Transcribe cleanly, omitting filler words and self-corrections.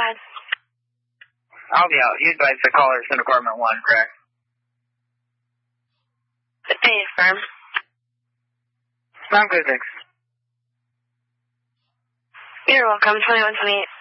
ahead. I'll be out. You advised the callers in apartment 1, correct? Can you confirm? I'm good, thanks. You're welcome. 2128.